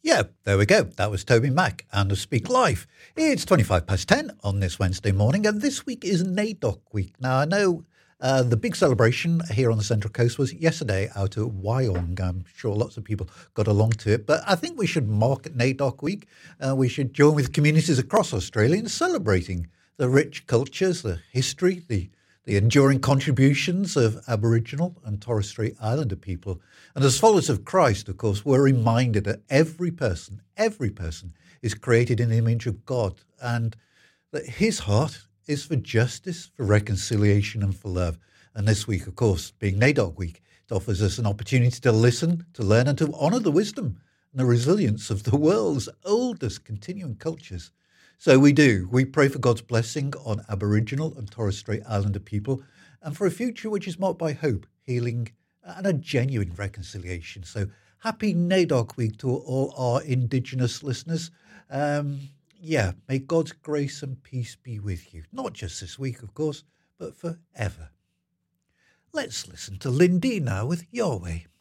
Yeah, there we go. That was Toby Mack and the Speak Life. It's 25 past 10 on this Wednesday morning, and this week is NAIDOC week. Now, I know the big celebration here on the Central Coast was yesterday out at Wyong. I'm sure lots of people got along to it, but I think we should mark NAIDOC week. We should join with communities across Australia in celebrating the rich cultures, the history, the enduring contributions of Aboriginal and Torres Strait Islander people. And as followers of Christ, of course, we're reminded that every person is created in the image of God, and that his heart is for justice, for reconciliation and for love. And this week, of course, being NAIDOC week, it offers us an opportunity to listen, to learn and to honour the wisdom and the resilience of the world's oldest continuing cultures. So we do. We pray for God's blessing on Aboriginal and Torres Strait Islander people and for a future which is marked by hope, healing and a genuine reconciliation. So happy NAIDOC week to all our Indigenous listeners. May God's grace and peace be with you. Not just this week, of course, but forever. Let's listen to Lindy now with Your Way.